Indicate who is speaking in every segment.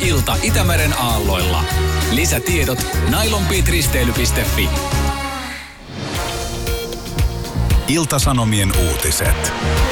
Speaker 1: ilta Itämeren aalloilla. Lisätiedot nylonbeatristeily.fi. Ilta-Sanomien uutiset.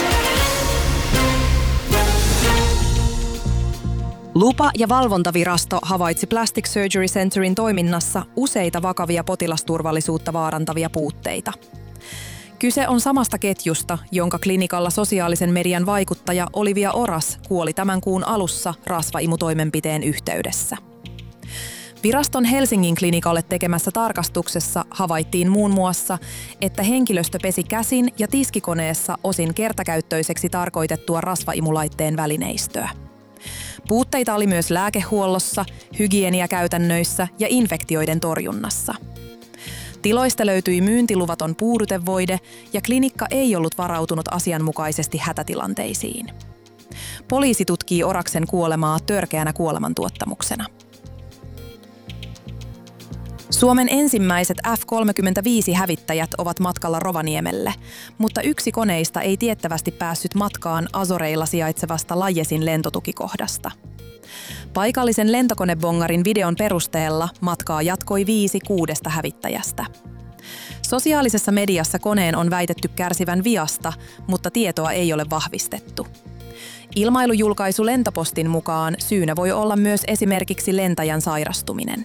Speaker 2: Lupa- ja valvontavirasto havaitsi Plastic Surgery Centerin toiminnassa useita vakavia potilasturvallisuutta vaarantavia puutteita. Kyse on samasta ketjusta, jonka klinikalla sosiaalisen median vaikuttaja Olivia Oras kuoli tämän kuun alussa rasvaimutoimenpiteen yhteydessä. Viraston Helsingin klinikalle tekemässä tarkastuksessa havaittiin muun muassa, että henkilöstö pesi käsin ja tiskikoneessa osin kertakäyttöiseksi tarkoitettua rasvaimulaitteen välineistöä. Puutteita oli myös lääkehuollossa, hygieniakäytännöissä ja infektioiden torjunnassa. Tiloista löytyi myyntiluvaton puudutevoide ja klinikka ei ollut varautunut asianmukaisesti hätätilanteisiin. Poliisi tutkii Oraksen kuolemaa törkeänä kuolemantuottamuksena. Suomen ensimmäiset F-35-hävittäjät ovat matkalla Rovaniemelle, mutta yksi koneista ei tiettävästi päässyt matkaan Azoreilla sijaitsevasta Lajesin lentotukikohdasta. Paikallisen lentokonebongarin videon perusteella matkaa jatkoi 5 6 hävittäjästä. Sosiaalisessa mediassa koneen on väitetty kärsivän viasta, mutta tietoa ei ole vahvistettu. Ilmailujulkaisu Lentopostin mukaan syynä voi olla myös esimerkiksi lentäjän sairastuminen.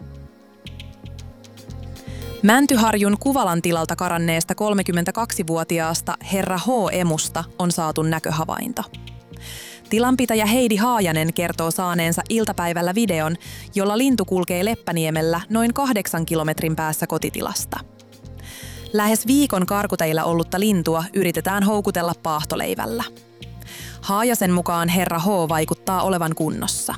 Speaker 2: Mäntyharjun Kuvalan tilalta karanneesta 32-vuotiaasta herra H-emusta on saatu näköhavainto. Tilanpitäjä Heidi Haajanen kertoo saaneensa iltapäivällä videon, jolla lintu kulkee Leppäniemellä noin 8 kilometrin päässä kotitilasta. Lähes viikon karkuteilla ollutta lintua yritetään houkutella paahtoleivällä. Haajasen mukaan herra H vaikuttaa olevan kunnossa.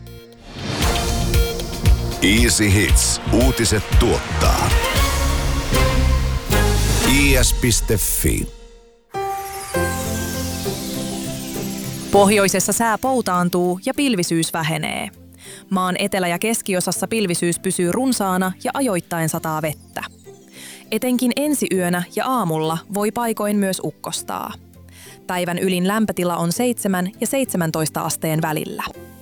Speaker 3: Easy Hits. Uutiset tuottaa. is.fi.
Speaker 2: Pohjoisessa sää poutaantuu ja pilvisyys vähenee. Maan etelä- ja keskiosassa pilvisyys pysyy runsaana ja ajoittain sataa vettä. Etenkin ensiyönä ja aamulla voi paikoin myös ukkostaa. Päivän ylin lämpötila on 7 ja 17 asteen välillä.